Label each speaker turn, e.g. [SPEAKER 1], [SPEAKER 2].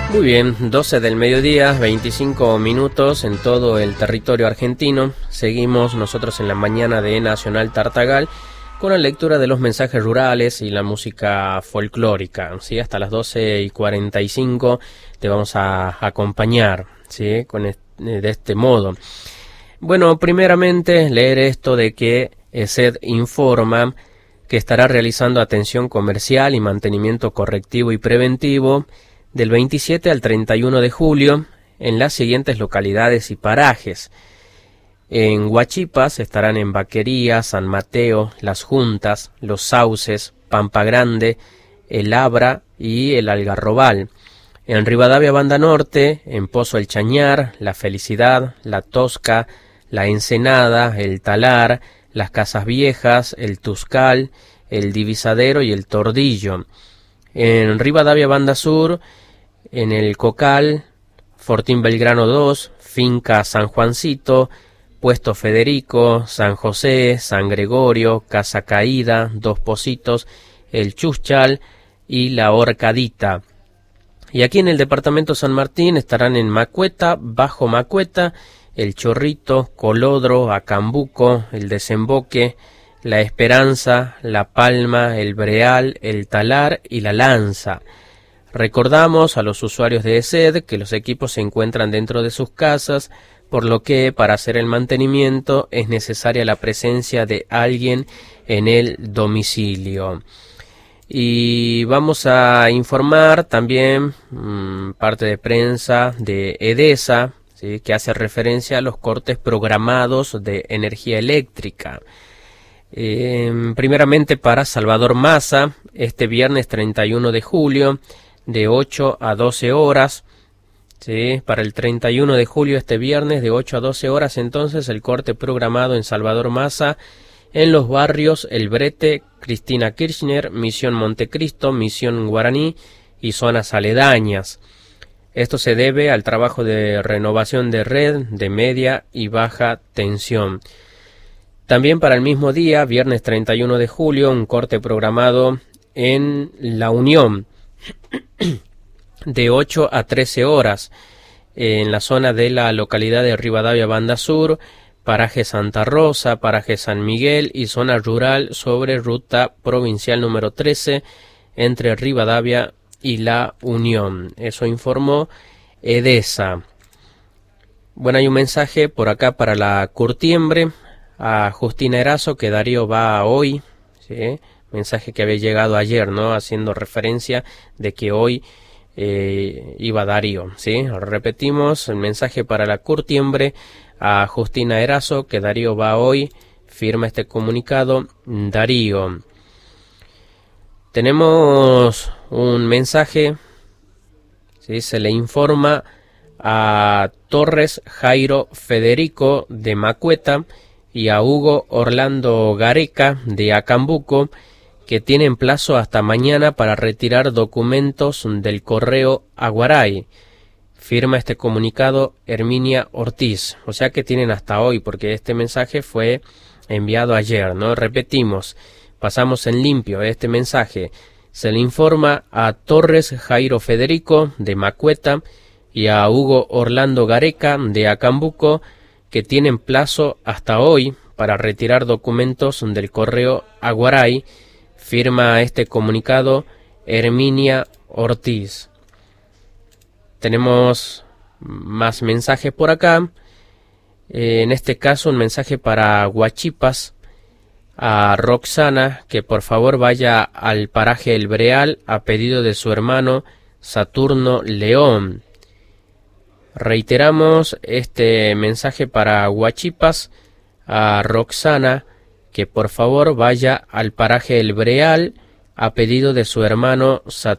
[SPEAKER 1] Muy bien, 12 del mediodía, 25 minutos en todo el territorio argentino. Seguimos nosotros en la mañana de Nacional Tartagal con la lectura de los mensajes rurales y la música folclórica, ¿sí? Hasta las 12:45 te vamos a acompañar, ¿sí? De este modo. Bueno, primeramente leer esto de que ESED informa que estará realizando atención comercial y mantenimiento correctivo y preventivo del 27 al 31 de julio en las siguientes localidades y parajes. En Huachipas estarán en Vaquería, San Mateo, Las Juntas, Los Sauces, Pampa Grande, El Abra y El Algarrobal. En Rivadavia Banda Norte, en Pozo El Chañar, La Felicidad, La Tosca, La Ensenada, El Talar, Las Casas Viejas, El Tuscal, El Divisadero y El Tordillo. En Rivadavia Banda Sur, en El Cocal, Fortín Belgrano 2, Finca San Juancito, Puesto Federico, San José, San Gregorio, Casa Caída, Dos Pocitos, El Chuchal y La Horcadita. Y aquí en el departamento San Martín estarán en Macueta, Bajo Macueta, El Chorrito, Colodro, Acambuco, El Desemboque, La Esperanza, La Palma, El Breal, El Talar y La Lanza. Recordamos a los usuarios de ESED que los equipos se encuentran dentro de sus casas, por lo que para hacer el mantenimiento es necesaria la presencia de alguien en el domicilio. Y vamos a informar también parte de prensa de EDESA, ¿sí?, que hace referencia a los cortes programados de energía eléctrica. Primeramente para Salvador Massa, este viernes 31 de julio, de 8 a 12 horas, ¿sí? Para el 31 de julio, este viernes, de 8 a 12 horas, entonces, el corte programado en Salvador Massa, en los barrios El Brete, Cristina Kirchner, Misión Montecristo, Misión Guaraní y zonas aledañas. Esto se debe al trabajo de renovación de red de media y baja tensión. También para el mismo día, viernes 31 de julio, un corte programado en La Unión, de 8 a 13 horas, en la zona de la localidad de Rivadavia Banda Sur, paraje Santa Rosa, paraje San Miguel y zona rural sobre ruta provincial número 13 entre Rivadavia y La Unión. Eso informó EDESA. Bueno, hay un mensaje por acá para la curtiembre a Justina Erazo, que Darío va hoy, ¿sí? Mensaje que había llegado ayer, ¿no? Haciendo referencia de que hoy iba Darío, ¿sí? Repetimos el mensaje para la curtiembre a Justina Erazo, que Darío va hoy. Firma este comunicado Darío. Tenemos un mensaje, ¿sí? Se le informa a Torres Jairo Federico de Macueta y a Hugo Orlando Gareca de Acambuco, que tienen plazo hasta mañana para retirar documentos del correo Aguaray. Firma este comunicado Herminia Ortiz. O sea que tienen hasta hoy, porque este mensaje fue enviado ayer, ¿no? Repetimos, pasamos en limpio este mensaje. Se le informa a Torres Jairo Federico de Macueta y a Hugo Orlando Gareca de Acambuco, que tienen plazo hasta hoy para retirar documentos del correo Aguaray. Firma este comunicado Herminia Ortiz. Tenemos más mensajes por acá. En este caso un mensaje para Huachipas, a Roxana, que por favor vaya al paraje El Breal a pedido de su hermano Saturno León. Reiteramos este mensaje para Huachipas, a Roxana, que por favor vaya al paraje El Breal a pedido de su hermano Saturno